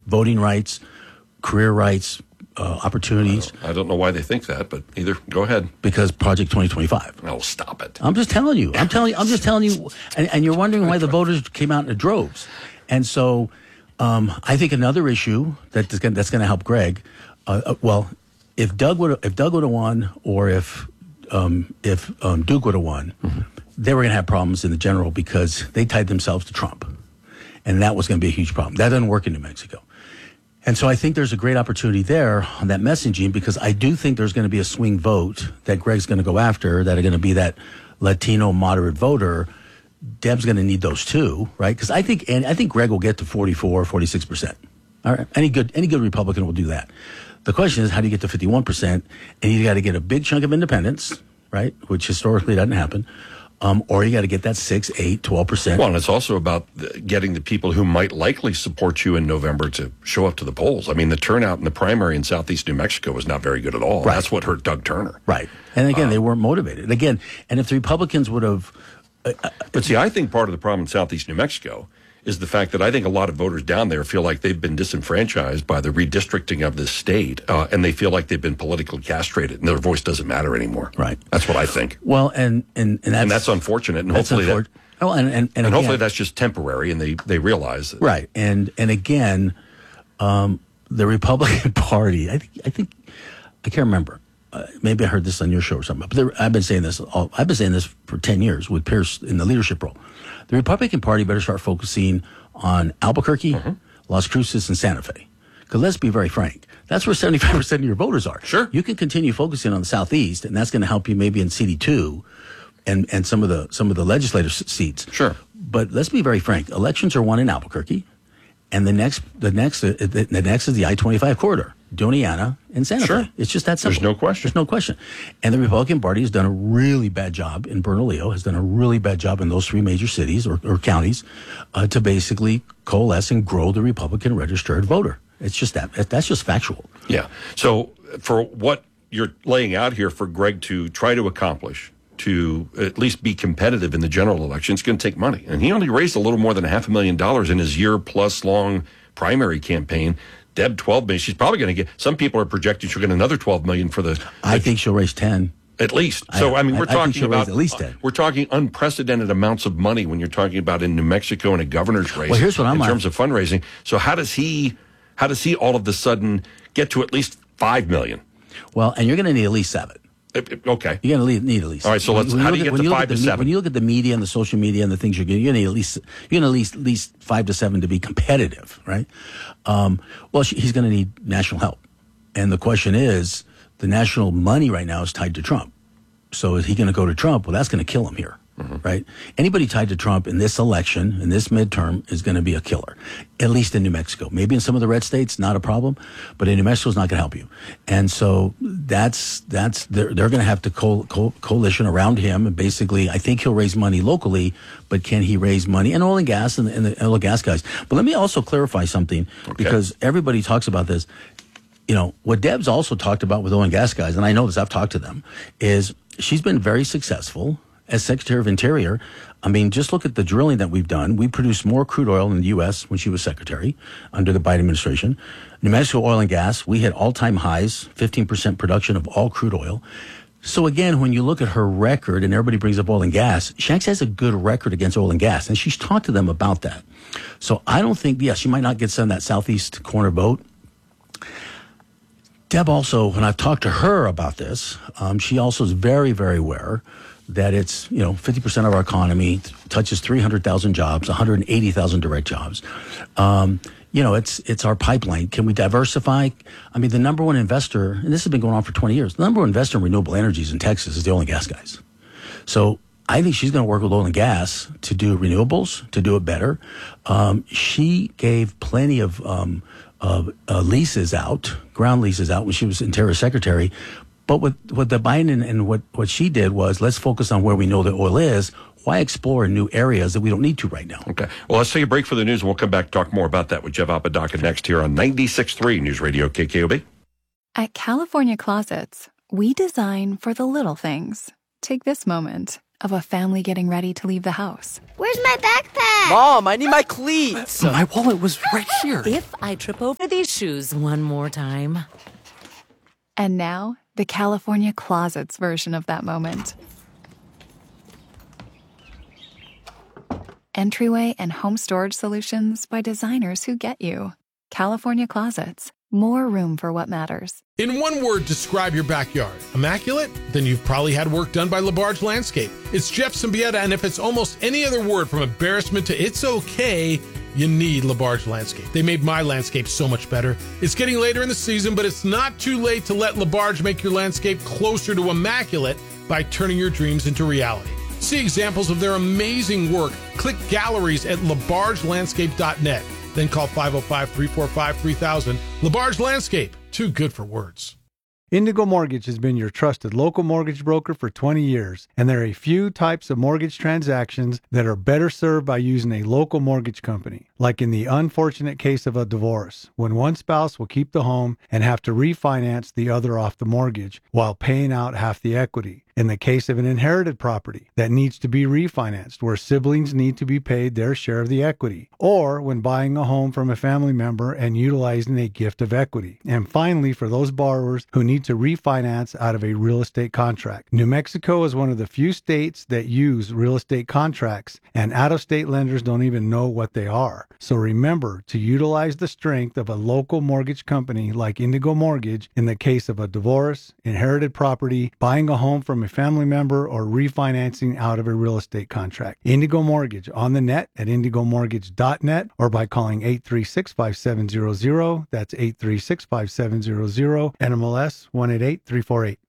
voting rights, career rights, opportunities. I don't know why they think that, but either go ahead. Because Project 2025. Oh, stop it! I'm just telling you. I'm just telling you. And you're wondering why the voters came out in droves. And so, I think another issue that's going to help Greg. If Doug would have won, or if Duke would have won, they were going to have problems in the general because they tied themselves to Trump, and that was going to be a huge problem. That doesn't work in New Mexico. And so I think there's a great opportunity there on that messaging, because I do think there's going to be a swing vote that Greg's going to go after, that are going to be that Latino moderate voter. Deb's going to need those too, right? Because I think Greg will get to 44, 46%. All right, any good Republican will do that. The question is, how do you get to 51%? And you got to get a big chunk of independents, right? Which historically doesn't happen. Or you got to get that 6, 8, 12%. Well, and it's also about getting the people who might likely support you in November to show up to the polls. I mean, the turnout in the primary in southeast New Mexico was not very good at all. Right. That's what hurt Doug Turner. Right. And again, they weren't motivated. Again, and if the Republicans would have... But see, I think part of the problem in southeast New Mexico is the fact that I think a lot of voters down there feel like they've been disenfranchised by the redistricting of this state, and they feel like they've been politically castrated, and their voice doesn't matter anymore. Right. That's what I think. Well, and that's unfortunate, and hopefully and again, hopefully that's just temporary, and they realize that. Right. And again, the Republican Party, I think I can't remember. Maybe I heard this on your show or something. But I've been saying this for 10 years with Pierce in the leadership role. The Republican Party better start focusing on Albuquerque, Las Cruces, and Santa Fe. Because let's be very frank, that's where 75% of your voters are. Sure. You can continue focusing on the Southeast, and that's going to help you maybe in CD2 and some of the legislative seats. Sure. But let's be very frank. Elections are won in Albuquerque, and the next is the I-25 corridor. Doniana and Santa Fe. It's just that simple. There's no question. There's no question. And the Republican Party has done a really bad job in Bernalillo, has done a really bad job in those three major cities or counties to basically coalesce and grow the Republican registered voter. It's just that's just factual. Yeah. So for what you're laying out here for Greg to try to accomplish, to at least be competitive in the general election, it's going to take money. And he only raised a little more than $500,000 in his year-plus long primary campaign. Deb, $12 million. She's probably going to get. Some people are projecting she'll get another $12 million for the. I think she'll raise 10 at least. So I mean, we're talking about at least 10. We're talking unprecedented amounts of money when you're talking about in New Mexico in a governor's race. Well, here's what I'm in terms of fundraising. So how does he all of a sudden get to at least $5 million? Well, and you're going to need at least 7. Okay. You're going to need at least. All right. So let's. How do you get to 5 to 7? When you look at the media and the social media and the things you're going to need at least 5 to 7 to be competitive, right? He's going to need national help, and the question is, the national money right now is tied to Trump. So is he going to go to Trump? Well, that's going to kill him here. Right? Anybody tied to Trump in this election, in this midterm, is going to be a killer, at least in New Mexico. Maybe in some of the red states, not a problem, but in New Mexico, it's not going to help you. And so they're going to have to coalition around him. And basically, I think he'll raise money locally, but can he raise money? And oil and gas and the oil and gas guys. But let me also clarify something, because everybody talks about this. You know, what Deb's also talked about with oil and gas guys, and I know this, I've talked to them, is she's been very successful as Secretary of Interior. I mean, just look at the drilling that we've done. We produced more crude oil in the U.S. when she was Secretary under the Biden administration. New Mexico oil and gas, we hit all-time highs, 15% production of all crude oil. So again, when you look at her record, and everybody brings up oil and gas, Shanks has a good record against oil and gas, and she's talked to them about that. So I don't think, she might not get some of that southeast corner vote. Deb also, when I've talked to her about this, she also is very, very aware that it's, 50% of our economy, touches 300,000 jobs, 180,000 direct jobs. It's our pipeline. Can we diversify? I mean, the number one investor, and this has been going on for 20 years, the number one investor in renewable energies in Texas is the oil and gas guys. So I think she's going to work with oil and gas to do renewables, to do it better. She gave plenty of leases out, ground leases out when she was Interior Secretary. But what the Biden and what she did was, let's focus on where we know the oil is. Why explore new areas that we don't need to right now? Okay. Well, let's take a break for the news, and we'll come back to talk more about that with Jeff Apodaca next here on 96.3 News Radio KKOB. At California Closets, we design for the little things. Take this moment. of a family getting ready to leave the house. Where's my backpack? Mom, I need my cleats. My wallet was right here. If I trip over these shoes one more time. And now, the California Closets version of that moment. Entryway and home storage solutions by designers who get you. California Closets. More room for what matters. In one word, describe your backyard. Immaculate? Then you've probably had work done by LaBarge Landscape. It's Jeff Symbieta, and if it's almost any other word from embarrassment to it's okay, you need LaBarge Landscape. They made my landscape so much better. It's getting later in the season, but it's not too late to let LaBarge make your landscape closer to immaculate by turning your dreams into reality. See examples of their amazing work. Click galleries at labargelandscape.net. Then call 505-345-3000. LaBarge Landscape, too good for words. Indigo Mortgage has been your trusted local mortgage broker for 20 years, and there are a few types of mortgage transactions that are better served by using a local mortgage company, like in the unfortunate case of a divorce, when one spouse will keep the home and have to refinance the other off the mortgage while paying out half the equity. In the case of an inherited property that needs to be refinanced, where siblings need to be paid their share of the equity, or when buying a home from a family member and utilizing a gift of equity. And finally, for those borrowers who need to refinance out of a real estate contract. New Mexico is one of the few states that use real estate contracts, and out-of-state lenders don't even know what they are. So remember to utilize the strength of a local mortgage company like Indigo Mortgage in the case of a divorce, inherited property, buying a home from a family member, or refinancing out of a real estate contract. Indigo Mortgage on the net at indigomortgage.net or by calling 836-5700. That's 836-5700. NMLS 188348.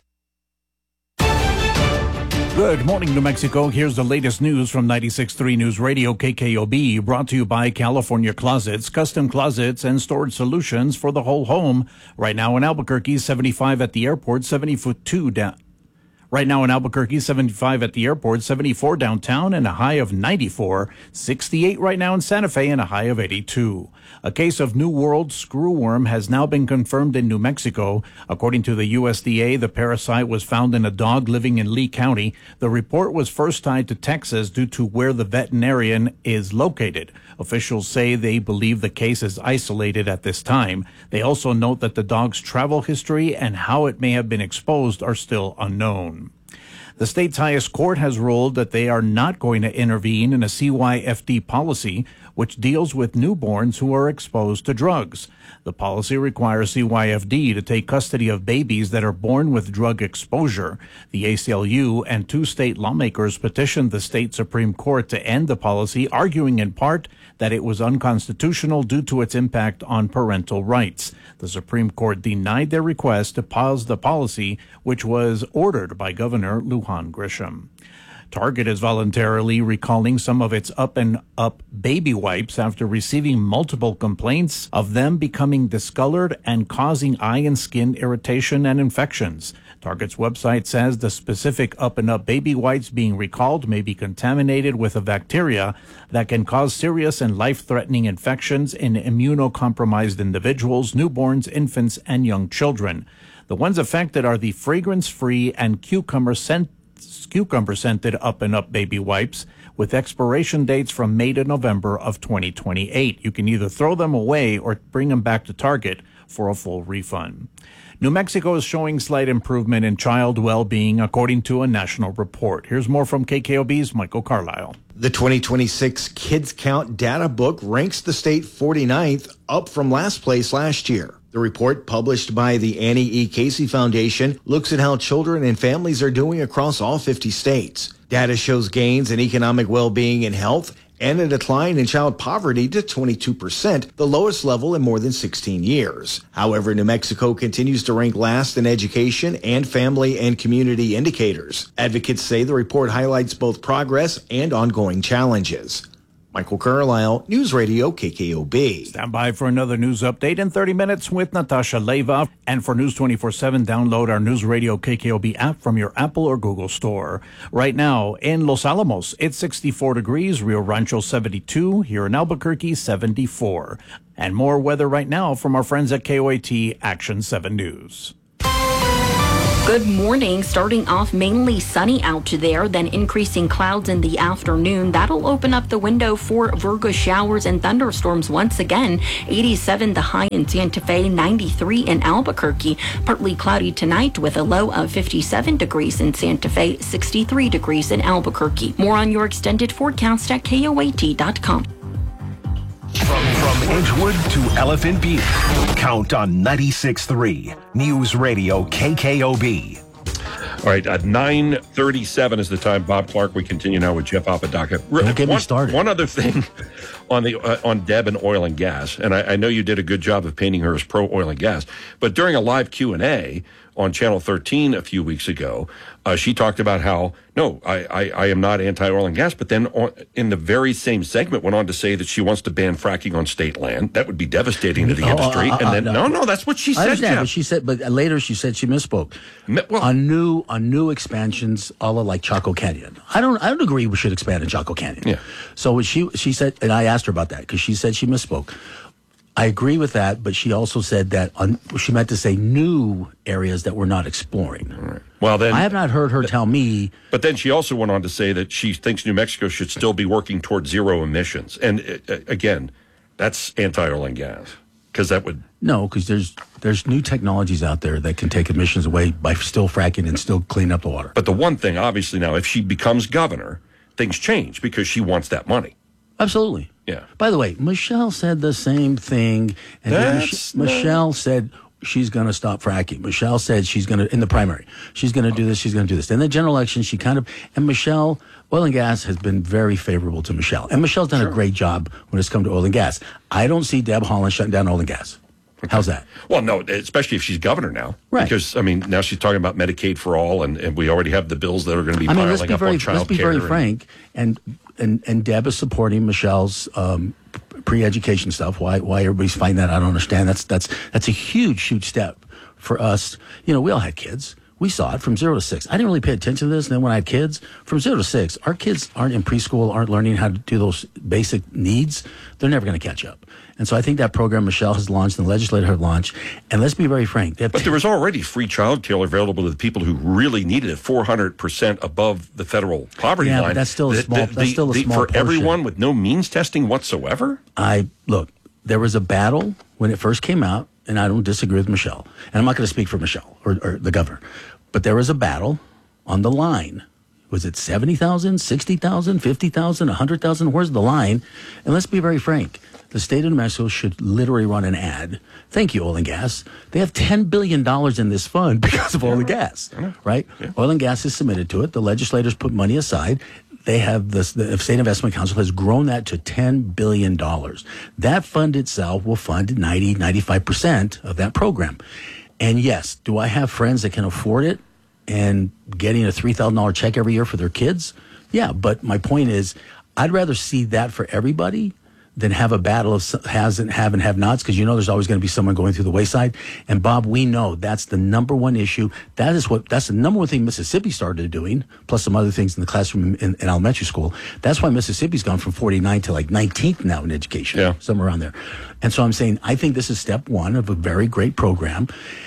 Good morning, New Mexico. Here's the latest news from 96.3 News Radio KKOB, brought to you by California Closets, custom closets and storage solutions for the whole home. Right now in Albuquerque, 75 at the airport, 72 down. Right now in Albuquerque, 75 at the airport, 74 downtown, and a high of 94. 68 right now in Santa Fe, and a high of 82. A case of New World screwworm has now been confirmed in New Mexico. According to the USDA, the parasite was found in a dog living in Lee County. The report was first tied to Texas due to where the veterinarian is located. Officials say they believe the case is isolated at this time. They also note that the dog's travel history and how it may have been exposed are still unknown. The state's highest court has ruled that they are not going to intervene in a CYFD policy which deals with newborns who are exposed to drugs. The policy requires CYFD to take custody of babies that are born with drug exposure. The ACLU and 2 state lawmakers petitioned the state Supreme Court to end the policy, arguing in part that it was unconstitutional due to its impact on parental rights. The Supreme Court denied their request to pause the policy, which was ordered by Governor Lujan Grisham. Target is voluntarily recalling some of its Up and Up baby wipes after receiving multiple complaints of them becoming discolored and causing eye and skin irritation and infections. Target's website says the specific Up and Up baby wipes being recalled may be contaminated with a bacteria that can cause serious and life-threatening infections in immunocompromised individuals, newborns, infants, and young children. The ones affected are the fragrance-free and cucumber-scented Up and Up baby wipes with expiration dates from May to November of 2028. You can either throw them away or bring them back to Target for a full refund. New Mexico is showing slight improvement in child well-being, according to a national report. Here's more from KKOB's Michael Carlisle. The 2026 Kids Count data book ranks the state 49th, up from last place last year. The report, published by the Annie E. Casey Foundation, looks at how children and families are doing across all 50 states. Data shows gains in economic well-being and health and a decline in child poverty to 22%, the lowest level in more than 16 years. However, New Mexico continues to rank last in education and family and community indicators. Advocates say the report highlights both progress and ongoing challenges. Michael Carlisle, News Radio KKOB. Stand by for another news update in 30 minutes with Natasha Leva. And for News 24/7, download our News Radio KKOB app from your Apple or Google store. Right now, in Los Alamos, it's 64 degrees, Rio Rancho 72, here in Albuquerque 74. And more weather right now from our friends at KOAT Action 7 News. Good morning. Starting off mainly sunny out there, then increasing clouds in the afternoon. That'll open up the window for Virgo showers and thunderstorms once again. 87 the high in Santa Fe, 93 in Albuquerque. Partly cloudy tonight with a low of 57 degrees in Santa Fe, 63 degrees in Albuquerque. More on your extended forecast at KOAT.com. From Edgewood to Elephant Butte, count on 96.3 News Radio KKOB. All right, at 9:37 is the time. Bob Clark. We continue now with Jeff Apodaca. Don't get me started. One other thing on Deb and oil and gas, and I know you did a good job of painting her as pro oil and gas, but during a live Q&A on Channel 13 a few weeks ago, she talked about how, no, I am not anti-oil and gas, but then in the very same segment went on to say that she wants to ban fracking on state land. That would be devastating to the industry. And then, no, that's what she said, Jeff. But later she said she misspoke. On new expansions, a la like Chaco Canyon. I don't agree we should expand in Chaco Canyon. Yeah. So what she said, and I asked her about that because she said she misspoke. I agree with that, but she also said that she meant to say new areas that we're not exploring. Right. Well, then I have not heard her tell me. But then she also went on to say that she thinks New Mexico should still be working towards zero emissions. And again, that's anti-oil and gas because that would because there's new technologies out there that can take emissions away by still fracking and still clean up the water. But the one thing, obviously, now if she becomes governor, things change because she wants that money. Absolutely. Yeah. By the way, Michelle said the same thing. And Michelle said she's going to stop fracking. Michelle said she's going to, in the primary, she's going to do this, she's going to do this. In the general election, and Michelle, oil and gas has been very favorable to Michelle. And Michelle's done a great job when it's come to oil and gas. I don't see Deb Haaland shutting down oil and gas. Okay. How's that? Well, no, especially if she's governor now. Right. Because, now she's talking about Medicaid for all, and we already have the bills that are going to be piling up on child care. Let's be very frank, and Deb is supporting Michelle's pre-education stuff. Why everybody's fighting that, I don't understand. That's a huge step for us. We all had kids. We saw it from 0 to 6. I didn't really pay attention to this. And then when I had kids, from 0 to 6, our kids aren't in preschool, aren't learning how to do those basic needs. They're never going to catch up. And so I think that program Michelle has launched and the legislature have launched. And let's be very frank. But there was already free child care available to the people who really needed it, 400% above the federal poverty line. But that's still a small portion. For everyone with no means testing whatsoever? Look, there was a battle when it first came out, and I don't disagree with Michelle. And I'm not going to speak for Michelle or the governor. But there was a battle on the line. Was it 70,000, 60,000, 50,000, 100,000? Where's the line? And let's be very frank. The state of New Mexico should literally run an ad. Thank you, oil and gas. They have $10 billion in this fund because of oil and gas, right? Yeah. Oil and gas is submitted to it. The legislators put money aside. They have the State Investment Council has grown that to $10 billion. That fund itself will fund 95% of that program. And yes, do I have friends that can afford it and getting a $3,000 check every year for their kids? Yeah, but my point is, I'd rather see that for everybody than have a battle of have and have-nots, because there's always going to be someone going through the wayside. And Bob, we know that's the number one issue. That's the number one thing Mississippi started doing, plus some other things in the classroom in elementary school. That's why Mississippi's gone from 49 to like 19th now in education, somewhere around there. And so I'm saying, I think this is step one of a very great program.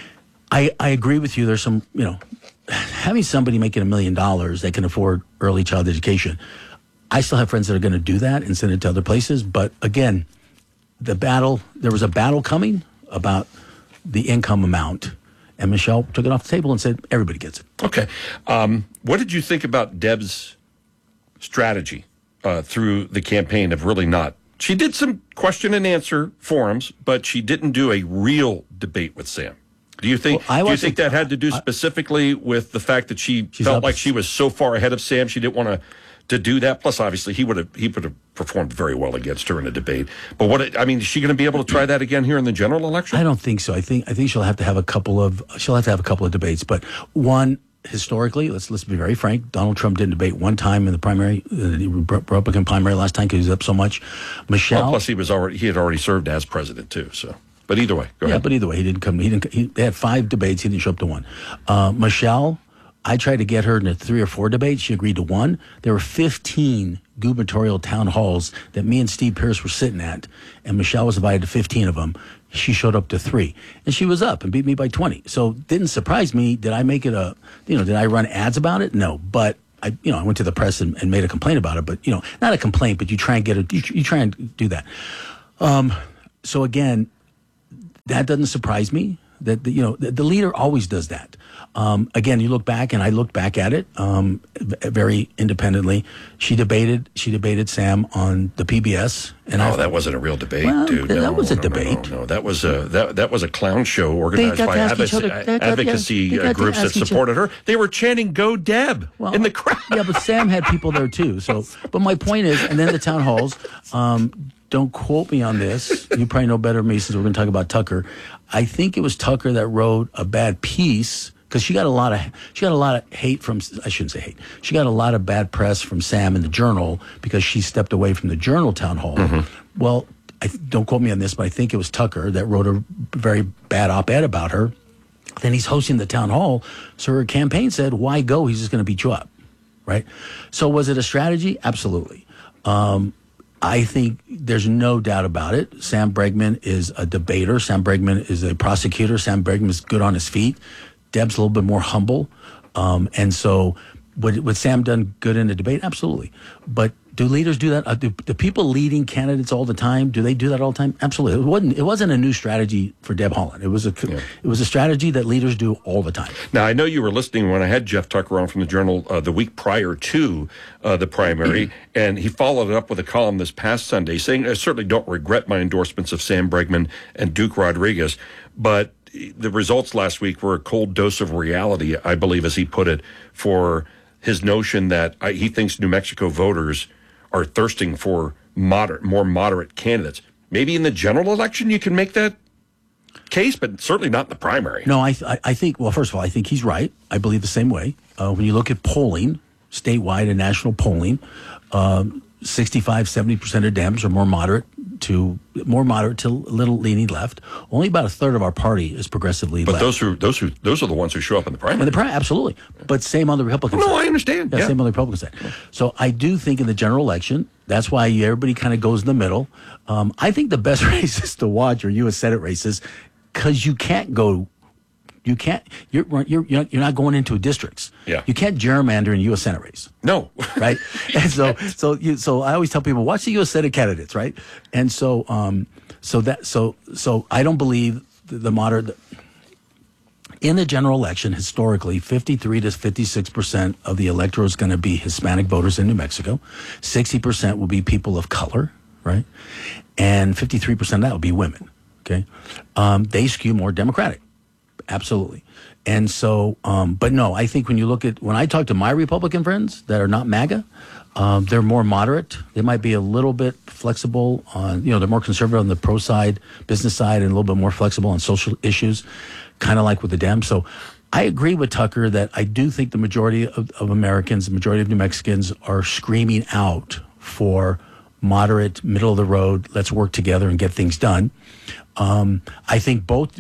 I agree with you. There's some, having somebody making $1 million that can afford early child education. I still have friends that are going to do that and send it to other places. But again, there was a battle coming about the income amount. And Michelle took it off the table and said, everybody gets it. Okay. What did you think about Deb's strategy through the campaign of really not? She did some question and answer forums, but she didn't do a real debate with Sam. Do you think that had to do specifically with the fact that she felt like she was so far ahead of Sam, she didn't want to do that? Plus, obviously, he would have performed very well against her in a debate. But is she going to be able to try that again here in the general election? I don't think so. I think she'll have to have a couple of debates. But one, historically, let's be very frank, Donald Trump didn't debate one time in the primary, the Republican primary last time because he was up so much. Michelle, plus he had already served as president too. So. But either way, go ahead. Yeah, but either way, he didn't come. They had 5 debates. He didn't show up to one. Michelle, I tried to get her into 3 or 4 debates. She agreed to one. There were 15 gubernatorial town halls that me and Steve Pierce were sitting at, and Michelle was invited to 15 of them. She showed up to 3, and she was up and beat me by 20. So didn't surprise me. Did I make it did I run ads about it? No, but I went to the press and made a complaint about it. But not a complaint, but you try and you try and do that. So again, that doesn't surprise me. That the leader always does that. Again, you look back, and I looked back at it very independently. She debated Sam on the PBS, and that wasn't a real debate, dude. That was a debate. No, that was a clown show organized by advocacy groups that supported her. They were chanting "Go Deb" in the crowd. Yeah, but Sam had people there too. So, but my point is, and then the town halls. Don't quote me on this. You probably know better than me since we're going to talk about Tucker. I think it was Tucker that wrote a bad piece because she got a lot of hate from. I shouldn't say hate. She got a lot of bad press from Sam in the Journal because she stepped away from the Journal town hall. Mm-hmm. Well, don't quote me on this, but I think it was Tucker that wrote a very bad op-ed about her. Then he's hosting the town hall, so her campaign said, "Why go? He's just going to beat you up." Right. So was it a strategy? Absolutely. I think there's no doubt about it. Sam Bregman is a debater. Sam Bregman is a prosecutor. Sam Bregman is good on his feet. Deb's a little bit more humble. And so would Sam done good in the debate? Absolutely. But do leaders do that? Do people leading candidates all the time? Do they do that all the time? Absolutely. It wasn't a new strategy for Deb Haaland. It was a strategy that leaders do all the time. Now, I know you were listening when I had Jeff Tucker on from the Journal the week prior to the primary, and he followed it up with a column this past Sunday saying, "I certainly don't regret my endorsements of Sam Bregman and Duke Rodriguez, but the results last week were a cold dose of reality," I believe, as he put it, for his notion that he thinks New Mexico voters are thirsting for more moderate candidates. Maybe in the general election you can make that case, but certainly not in the primary. No, I think, well, first of all, I think he's right. I believe the same way. When you look at polling, statewide and national polling, 65-70% of Dems are more moderate to a little leaning left. Only about a third of our party is progressively left. But those are the ones who show up in the primary. Absolutely. But same on the Republican side. No, I understand. Yeah, same on the Republican side. So I do think in the general election, that's why everybody kind of goes in the middle. I think the best races to watch are U.S. Senate races because you can't go. You can't. You're not going into districts. Yeah. You can't gerrymander in a U.S. Senate race. No. Right. And so I always tell people watch the U.S. Senate candidates. Right. And so I don't believe the moderate. In the general election, historically, 53 to 56% of the electorate is going to be Hispanic voters in New Mexico. 60% will be people of color. Right. And 53% of that will be women. Okay. They skew more Democratic. Absolutely. And so, but no, I think when I talk to my Republican friends that are not MAGA, they're more moderate. They might be a little bit flexible on, they're more conservative on the pro side, business side, and a little bit more flexible on social issues, kind of like with the Dems. So I agree with Tucker that I do think the majority of Americans, the majority of New Mexicans are screaming out for moderate, middle of the road, let's work together and get things done. I think both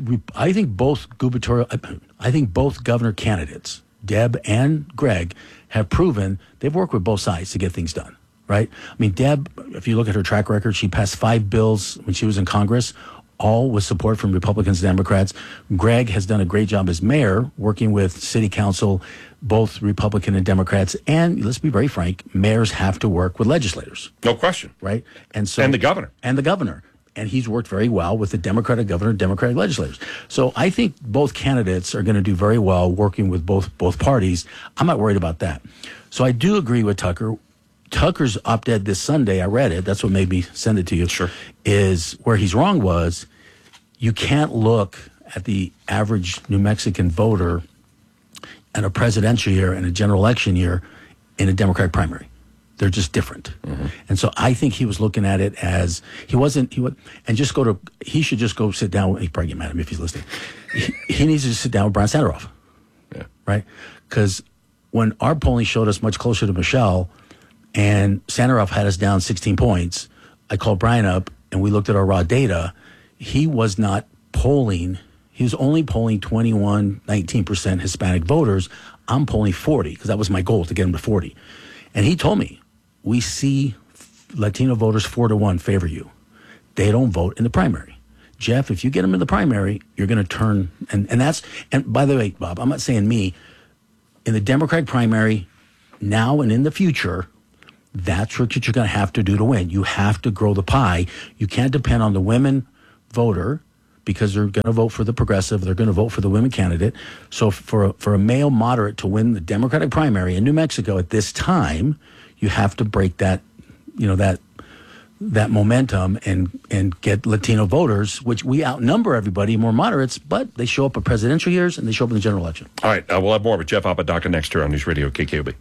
governor candidates, Deb and Greg, have proven they've worked with both sides to get things done, right? I mean, Deb, if you look at her track record, she passed 5 bills when she was in Congress, all with support from Republicans and Democrats. Greg has done a great job as mayor, working with city council, both Republican and Democrats. And let's be very frank, mayors have to work with legislators. No question. Right? And the governor. And he's worked very well with the Democratic governor, Democratic legislators. So I think both candidates are going to do very well working with both parties. I'm not worried about that. So I do agree with Tucker. Tucker's op-ed this Sunday, I read it, that's what made me send it to you, sure, is where he's wrong was you can't look at the average New Mexican voter in a presidential year and a general election year in a Democratic primary. They're just different. Mm-hmm. And so I think he was looking at it as he should just go sit down. He probably get mad at me if he's listening. He needs to just sit down with Brian Sanderoff. Yeah. Right? Because when our polling showed us much closer to Michelle and Sanderoff had us down 16 points, I called Brian up and we looked at our raw data. He was not polling. He was only polling 19% Hispanic voters. I'm polling 40 because that was my goal, to get him to 40. And he told me, we see Latino voters 4-1 favor you. They don't vote in the primary. Jeff, if you get him in the primary, you're going to turn. And by the way, Bob, I'm not saying me. In the Democratic primary, now and in the future, that's what you're going to have to do to win. You have to grow the pie. You can't depend on the women voter because they're going to vote for the progressive. They're going to vote for the women candidate. So for a male moderate to win the Democratic primary in New Mexico at this time, you have to break that, that momentum and get Latino voters, which we outnumber everybody, more moderates, but they show up at presidential years and they show up in the general election. All right, we'll have more with Jeff Apodaca next year on News Radio KKOB.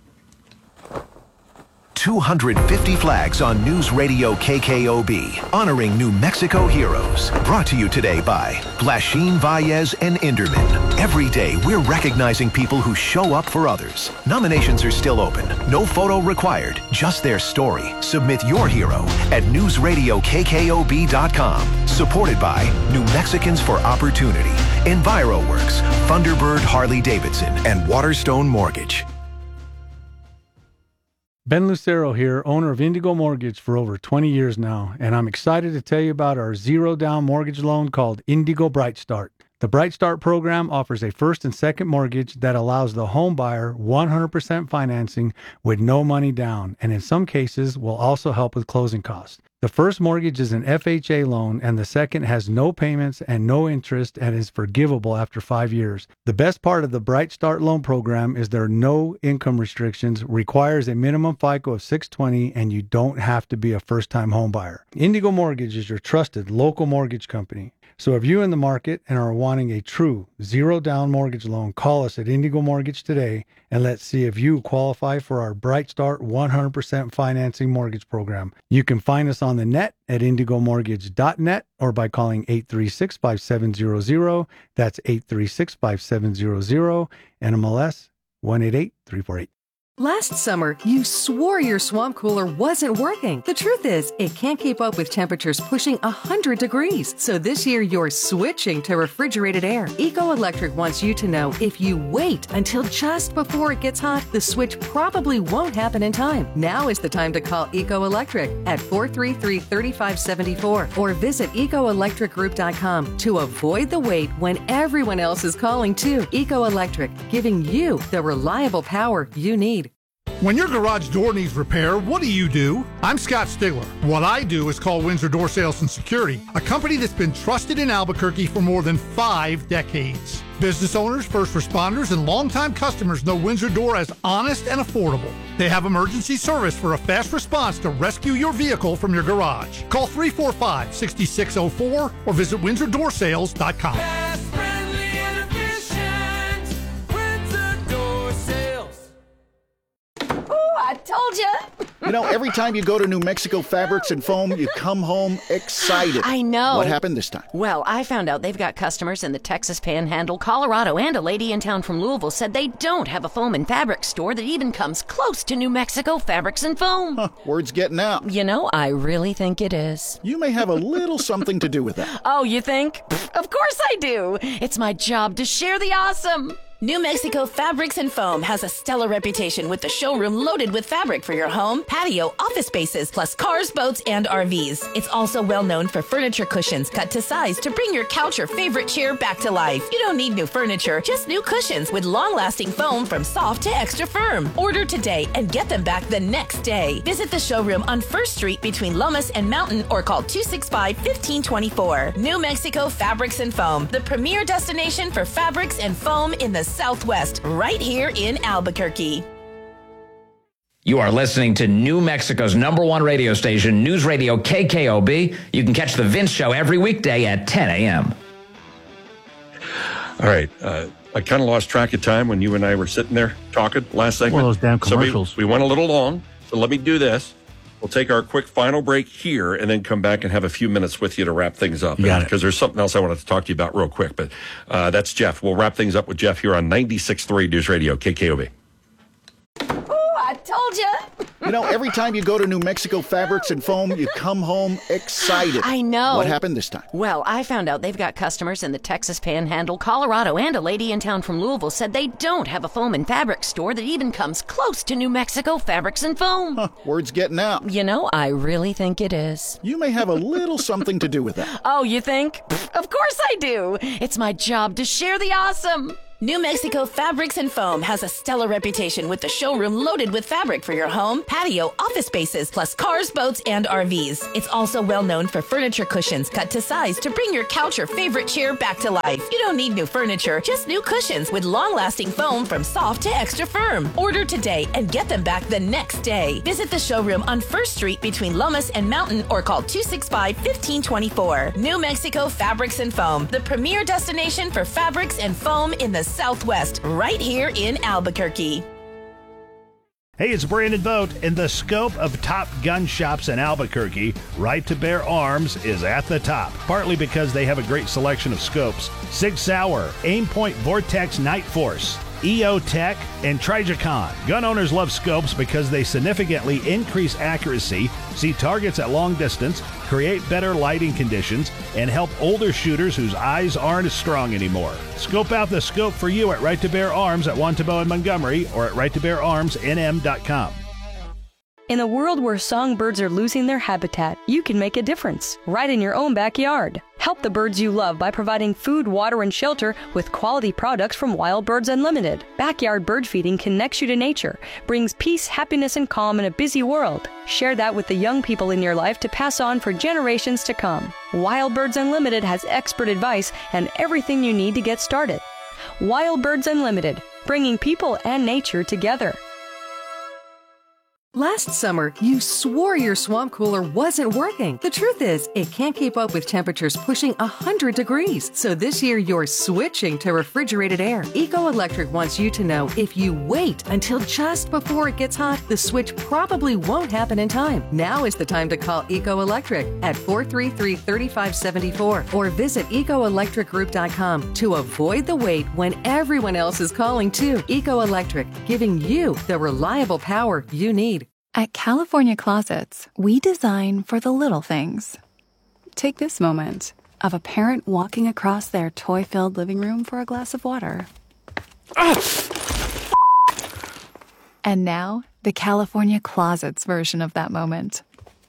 250 flags on News Radio KKOB, honoring New Mexico heroes. Brought to you today by Blashin, Valles, and Inderman. Every day, we're recognizing people who show up for others. Nominations are still open. No photo required, just their story. Submit your hero at newsradiokkkob.com. Supported by New Mexicans for Opportunity, EnviroWorks, Thunderbird Harley-Davidson, and Waterstone Mortgage. Ben Lucero here, owner of Indigo Mortgage for over 20 years now, and I'm excited to tell you about our zero-down mortgage loan called Indigo Bright Start. The Bright Start program offers a first and second mortgage that allows the home buyer 100% financing with no money down, and in some cases will also help with closing costs. The first mortgage is an FHA loan, and the second has no payments and no interest and is forgivable after 5 years. The best part of the Bright Start loan program is there are no income restrictions, requires a minimum FICO of 620, and you don't have to be a first-time home buyer. Indigo Mortgage is your trusted local mortgage company. So if you're in the market and are wanting a true zero-down mortgage loan, call us at Indigo Mortgage today, and let's see if you qualify for our Bright Start 100% financing mortgage program. You can find us on the net at indigomortgage.net or by calling 836-5700. That's 836-5700, NMLS 188348. Last summer, you swore your swamp cooler wasn't working. The truth is, it can't keep up with temperatures pushing 100 degrees. So this year, you're switching to refrigerated air. Eco Electric wants you to know if you wait until just before it gets hot, the switch probably won't happen in time. Now is the time to call Eco Electric at 433-3574 or visit ecoelectricgroup.com to avoid the wait when everyone else is calling too. Eco Electric, giving you the reliable power you need. When your garage door needs repair, what do? I'm Scott Stigler. What I do is call Windsor Door Sales and Security, a company that's been trusted in Albuquerque for more than 5 decades. Business owners, first responders, and longtime customers know Windsor Door as honest and affordable. They have emergency service for a fast response to rescue your vehicle from your garage. Call 345-6604 or visit WindsorDoorSales.com. I told you. You know, every time you go to New Mexico Fabrics and Foam, you come home excited. I know. What happened this time? Well, I found out they've got customers in the Texas Panhandle, Colorado, and a lady in town from Louisville said they don't have a foam and fabric store that even comes close to New Mexico Fabrics and Foam. Huh, word's getting out. You know, I really think it is. You may have a little something to do with that. Oh, you think? Of course I do. It's my job to share the awesome. New Mexico Fabrics and Foam has a stellar reputation with the showroom loaded with fabric for your home, patio, office spaces, plus cars, boats, and RVs. It's also well known for furniture cushions cut to size to bring your couch or favorite chair back to life. You don't need new furniture, just new cushions with long-lasting foam from soft to extra firm. Order today and get them back the next day. Visit the showroom on 1st Street between Lomas and Mountain or call 265-1524. New Mexico Fabrics and Foam, the premier destination for fabrics and foam in the Southwest, right here in Albuquerque. You are listening to New Mexico's #1 radio station, News Radio KKOB. You can catch The Vince Show every weekday at 10 a.m. All right. I kind of lost track of time when you and I were sitting there talking last segment. Well, those damn commercials. So we went a little long, so let me do this. We'll take our quick final break here and then come back and have a few minutes with you to wrap things up. Because there's something else I wanted to talk to you about real quick. But that's Jeff. We'll wrap things up with Jeff here on 96.3 News Radio, KKOB. Oh, I told you. You know, every time you go to New Mexico Fabrics and Foam, you come home excited. I know. What happened this time? Well, I found out they've got customers in the Texas Panhandle, Colorado, and a lady in town from Louisville said they don't have a foam and fabric store that even comes close to New Mexico Fabrics and Foam. Word's getting out. You know, I really think it is. You may have a little something to do with that. Oh, you think? Of course I do. It's my job to share the awesome. New Mexico Fabrics and Foam has a stellar reputation with the showroom loaded with fabric for your home, patio, office spaces, plus cars, boats, and RVs. It's also well known for furniture cushions cut to size to bring your couch or favorite chair back to life. You don't need new furniture, just new cushions with long-lasting foam from soft to extra firm. Order today and get them back the next day. Visit the showroom on 1st Street between Lomas and Mountain or call 265-1524. New Mexico Fabrics and Foam, the premier destination for fabrics and foam in the Southwest, right here in Albuquerque. Hey, it's Brandon Vogt. In the scope of top gun shops in Albuquerque, Right to Bear Arms is at the top, partly because they have a great selection of scopes. Sig Sauer, Aimpoint Vortex Night Force, EO Tech, and Trijicon. Gun owners love scopes because they significantly increase accuracy, see targets at long distance, create better lighting conditions, and help older shooters whose eyes aren't as strong anymore. Scope out the scope for you at Right to Bear Arms at Wantabo and Montgomery or at righttobeararmsnm.com. In a world where songbirds are losing their habitat, you can make a difference right in your own backyard. Help the birds you love by providing food, water, and shelter with quality products from Wild Birds Unlimited. Backyard bird feeding connects you to nature, brings peace, happiness, and calm in a busy world. Share that with the young people in your life to pass on for generations to come. Wild Birds Unlimited has expert advice and everything you need to get started. Wild Birds Unlimited, bringing people and nature together. Last summer, you swore your swamp cooler wasn't working. The truth is, it can't keep up with temperatures pushing 100 degrees. So this year, you're switching to refrigerated air. Eco Electric wants you to know if you wait until just before it gets hot, the switch probably won't happen in time. Now is the time to call Eco Electric at 433-3574 or visit ecoelectricgroup.com to avoid the wait when everyone else is calling too. Eco Electric, giving you the reliable power you need. At California Closets, we design for the little things. Take this moment of a parent walking across their toy-filled living room for a glass of water. And now, the California Closets version of that moment.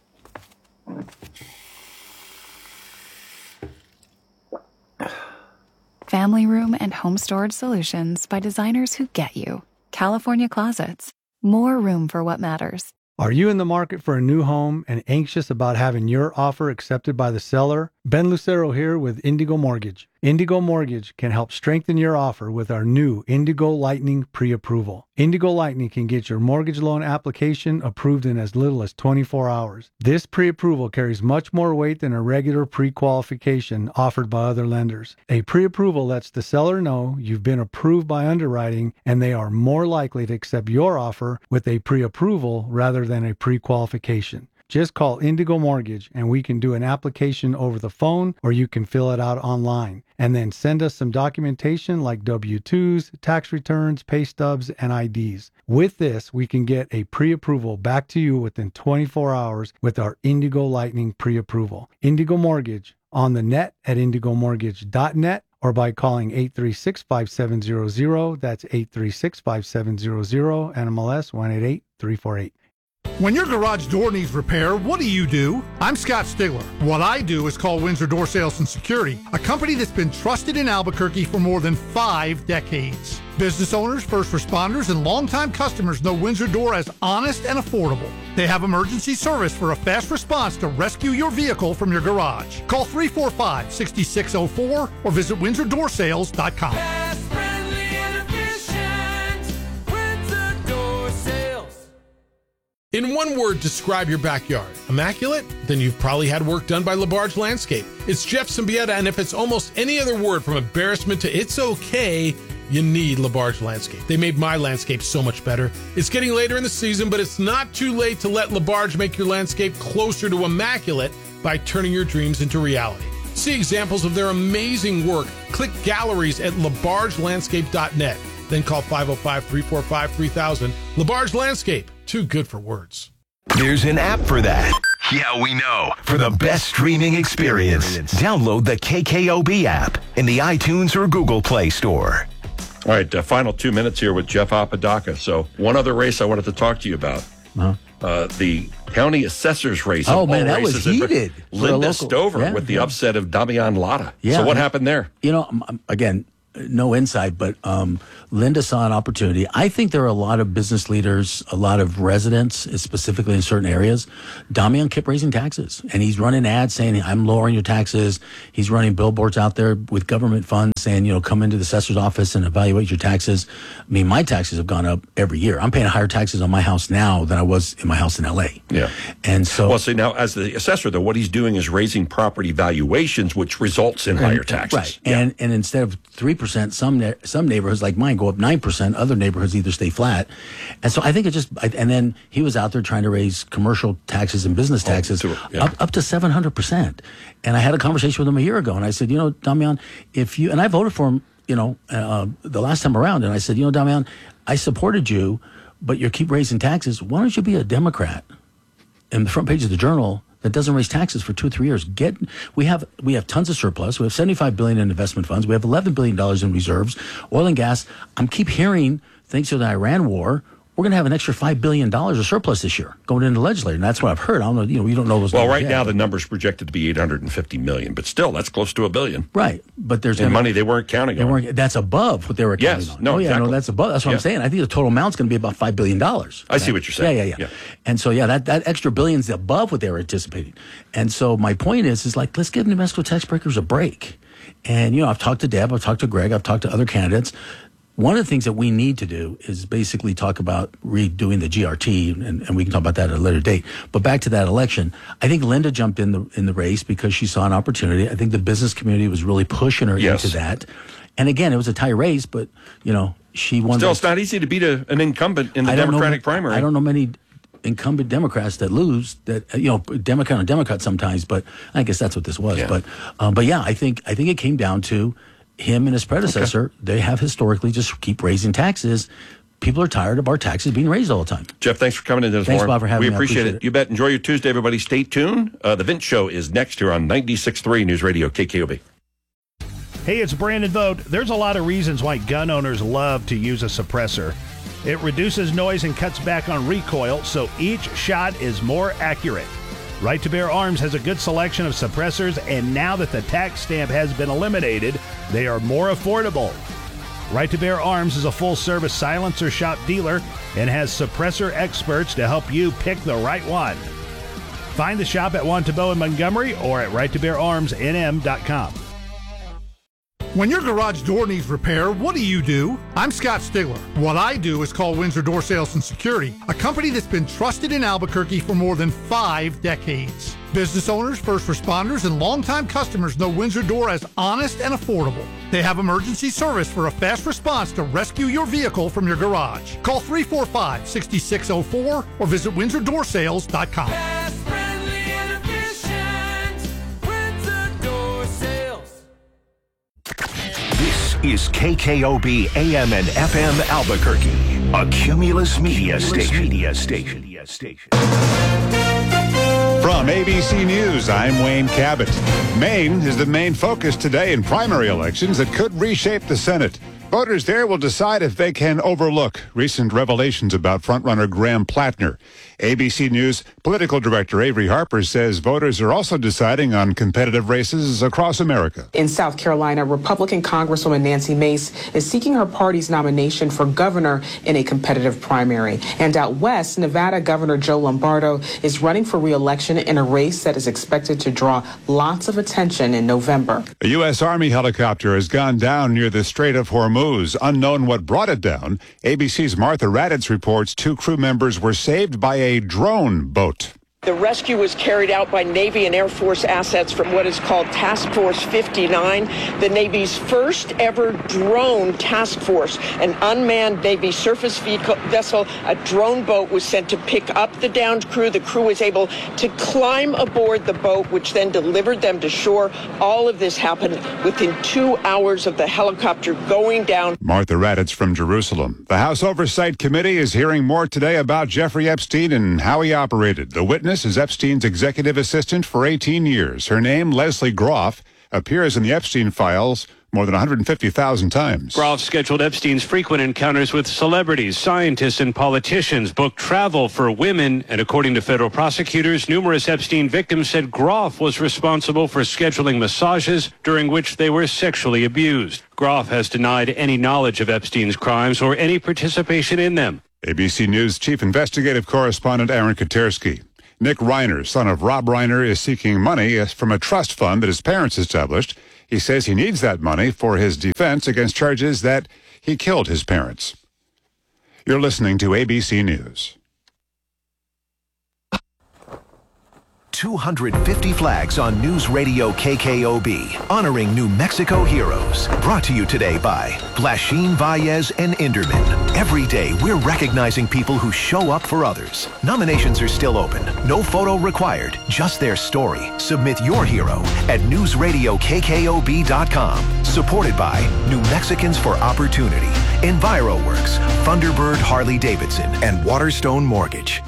Family room and home storage solutions by designers who get you. California Closets. More room for what matters. Are you in the market for a new home and anxious about having your offer accepted by the seller? Ben Lucero here with Indigo Mortgage. Indigo Mortgage can help strengthen your offer with our new Indigo Lightning pre-approval. Indigo Lightning can get your mortgage loan application approved in as little as 24 hours. This pre-approval carries much more weight than a regular pre-qualification offered by other lenders. A pre-approval lets the seller know you've been approved by underwriting and they are more likely to accept your offer with a pre-approval rather than a pre-qualification. Just call Indigo Mortgage and we can do an application over the phone or you can fill it out online. And then send us some documentation like W-2s, tax returns, pay stubs, and IDs. With this, we can get a pre-approval back to you within 24 hours with our Indigo Lightning pre-approval. Indigo Mortgage on the net at indigomortgage.net or by calling 836-5700. That's 836-5700, NMLS 188348. When your garage door needs repair, what do? I'm Scott Stigler. What I do is call Windsor Door Sales and Security, a company that's been trusted in Albuquerque for more than 5 decades. Business owners, first responders, and longtime customers know Windsor Door as honest and affordable. They have emergency service for a fast response to rescue your vehicle from your garage. Call 345-6604 or visit WindsorDoorSales.com. In one word, describe your backyard. Immaculate? Then you've probably had work done by LaBarge Landscape. It's Jeff Symbieta, and if it's almost any other word from embarrassment to it's okay, you need LaBarge Landscape. They made my landscape so much better. It's getting later in the season, but it's not too late to let LaBarge make your landscape closer to immaculate by turning your dreams into reality. See examples of their amazing work. Click galleries at labargelandscape.net. Then call 505-345-3000. LaBarge Landscape. too good for words. There's an app for that. Yeah, we know. For the best streaming experience, download the KKOB app in the iTunes or Google Play Store. All right, final 2 minutes here with Jeff Apodaca. So one other race I wanted to talk to you about. The county assessor's race. Oh, man, that was heated. Linda Stover with the upset of Damian Lada. Yeah. So what happened there? You know, again, no insight, but Linda saw an opportunity. I think there are a lot of business leaders, a lot of residents, specifically in certain areas. Damian kept raising taxes, and he's running ads saying, I'm lowering your taxes. He's running billboards out there with government funds saying, you know, come into the assessor's office and evaluate your taxes. I mean, my taxes have gone up every year. I'm paying higher taxes on my house now than I was in my house in L.A. Yeah. And so... Well, see, now, as the assessor, though, what he's doing is raising property valuations, which results in higher taxes. Right. Yeah. And instead of 3%, some neighborhoods like mine go up 9%. Other neighborhoods either stay flat. And so I think and then he was out there trying to raise commercial taxes and business taxes up to 700%. And I had a conversation with him a year ago, and I said, you know, Damian, and I voted for him, you know, the last time around, and I said, you know, Damian, I supported you, but you keep raising taxes. Why don't you be a Democrat? In the front page of the Journal that doesn't raise taxes for 2 or 3 years. We have tons of surplus. We have $75 billion in investment funds. We have $11 billion in reserves, oil and gas. Keep hearing, thanks to the Iran war, we're going to have an extra $5 billion of surplus this year going into the legislature. And that's what I've heard. I don't know, you know, we don't know those numbers right yet. Now the number's projected to be $850 million, but still, that's close to $1 billion. Right. But there's money they weren't counting on. That's above what they were counting on. No, exactly. That's above. That's what I'm saying. I think the total amount's going to be about $5 billion. I see what you're saying. Yeah. And so, that extra billion's above what they were anticipating. And so my point is like, let's give New Mexico taxpayers a break. And, you know, I've talked to Deb, I've talked to Greg, I've talked to other candidates. One of the things that we need to do is basically talk about redoing the GRT, and we can talk about that at a later date. But back to that election, I think Linda jumped in the race because she saw an opportunity. I think the business community was really pushing her into that. And again, it was a tie race, but, you know, she won. Still, it's not easy to beat an incumbent in the Democratic primary. I don't know many incumbent Democrats that lose, that, you know, Democrat on Democrat sometimes, but I guess that's what this was. Yeah. But yeah, I think it came down to him and his predecessor. They have historically just keep raising taxes. People are tired of our taxes being raised all the time. Jeff, thanks for coming into this morning. Thanks, Bob, for having me. We appreciate it. You bet. Enjoy your Tuesday, everybody. Stay tuned. The Vince Show is next here on 96.3 News Radio KKOB. Hey, it's Brandon Vogt. There's a lot of reasons why gun owners love to use a suppressor. It reduces noise and cuts back on recoil, so each shot is more accurate. Right to Bear Arms has a good selection of suppressors, and now that the tax stamp has been eliminated, they are more affordable. Right to Bear Arms is a full-service silencer shop dealer and has suppressor experts to help you pick the right one. Find the shop at Wantabo in Montgomery or at righttobeararmsnm.com. When your garage door needs repair, what do? I'm Scott Stigler. What I do is call Windsor Door Sales and Security, a company that's been trusted in Albuquerque for more than 5 decades. Business owners, first responders, and longtime customers know Windsor Door as honest and affordable. They have emergency service for a fast response to rescue your vehicle from your garage. Call 345-6604 or visit WindsorDoorSales.com. This is KKOB AM and FM Albuquerque, a Cumulus Media Station. From ABC News, I'm Wayne Cabot. Maine is the main focus today in primary elections that could reshape the Senate. Voters there will decide if they can overlook recent revelations about frontrunner Graham Plattner. ABC News political director Avery Harper says voters are also deciding on competitive races across America. In South Carolina, Republican Congresswoman Nancy Mace is seeking her party's nomination for governor in a competitive primary. And out west, Nevada Governor Joe Lombardo is running for re-election in a race that is expected to draw lots of attention in November. A U.S. Army helicopter has gone down near the Strait of Hormuz. Unknown what brought it down. ABC's Martha Raddatz reports 2 crew members were saved by a drone boat. The rescue was carried out by Navy and Air Force assets from what is called Task Force 59, the Navy's first ever drone task force. An unmanned Navy surface vessel, a drone boat, was sent to pick up the downed crew. The crew was able to climb aboard the boat, which then delivered them to shore. All of this happened within 2 hours of the helicopter going down. Martha Raddatz from Jerusalem. The House Oversight Committee is hearing more today about Jeffrey Epstein and how he operated. The witness is Epstein's executive assistant for 18 years. Her name, Leslie Groff, appears in the Epstein files more than 150,000 times. Groff scheduled Epstein's frequent encounters with celebrities, scientists, and politicians, booked travel for women, and according to federal prosecutors, numerous Epstein victims said Groff was responsible for scheduling massages during which they were sexually abused. Groff has denied any knowledge of Epstein's crimes or any participation in them. ABC News chief investigative correspondent Aaron Katersky. Nick Reiner, son of Rob Reiner, is seeking money from a trust fund that his parents established. He says he needs that money for his defense against charges that he killed his parents. You're listening to ABC News. 250 flags on News Radio KKOB, honoring New Mexico heroes. Brought to you today by Blashin, Valles, and Inderman. Every day, we're recognizing people who show up for others. Nominations are still open. No photo required, just their story. Submit your hero at newsradiokkkob.com. Supported by New Mexicans for Opportunity, EnviroWorks, Thunderbird Harley-Davidson, and Waterstone Mortgage.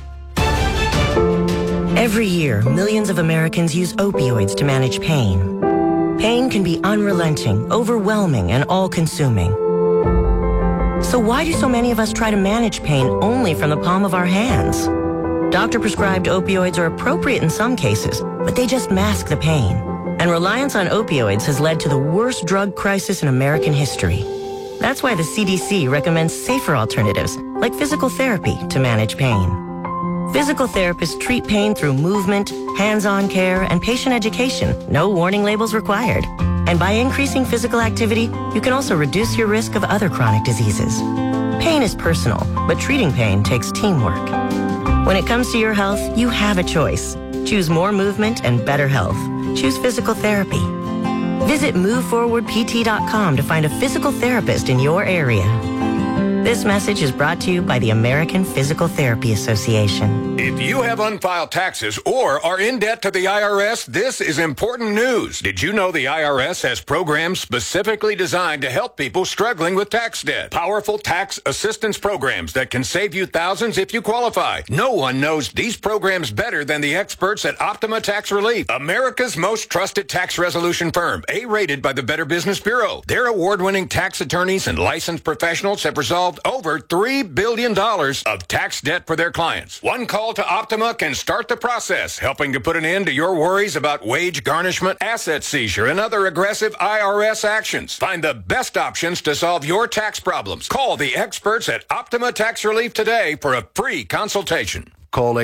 Every year, millions of Americans use opioids to manage pain. Pain can be unrelenting, overwhelming, and all-consuming. So why do so many of us try to manage pain only from the palm of our hands? Doctor-prescribed opioids are appropriate in some cases, but they just mask the pain. And reliance on opioids has led to the worst drug crisis in American history. That's why the CDC recommends safer alternatives, like physical therapy, to manage pain. Physical therapists treat pain through movement, hands-on care, and patient education. No warning labels required. And by increasing physical activity, you can also reduce your risk of other chronic diseases. Pain is personal, but treating pain takes teamwork. When it comes to your health, you have a choice. Choose more movement and better health. Choose physical therapy. Visit MoveForwardPT.com to find a physical therapist in your area. This message is brought to you by the American Physical Therapy Association. If you have unfiled taxes or are in debt to the IRS, this is important news. Did you know the IRS has programs specifically designed to help people struggling with tax debt? Powerful tax assistance programs that can save you thousands if you qualify. No one knows these programs better than the experts at Optima Tax Relief, America's most trusted tax resolution firm, A-rated by the Better Business Bureau. Their award-winning tax attorneys and licensed professionals have resolved over $3 billion of tax debt for their clients. One call to Optima can start the process, helping to put an end to your worries about wage garnishment, asset seizure, and other aggressive IRS actions. Find the best options to solve your tax problems. Call the experts at Optima Tax Relief today for a free consultation. Call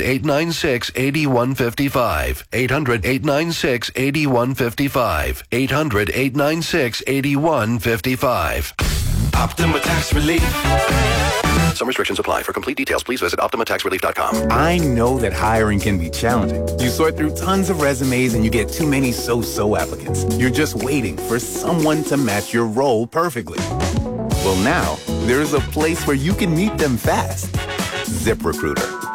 800-896-8155. 800-896-8155. 800-896-8155. Optima Tax Relief. Some restrictions apply. For complete details, please visit OptimaTaxRelief.com. I know that hiring can be challenging. You sort through tons of resumes and you get too many so-so applicants. You're just waiting for someone to match your role perfectly. Well, now, there's a place where you can meet them fast. ZipRecruiter.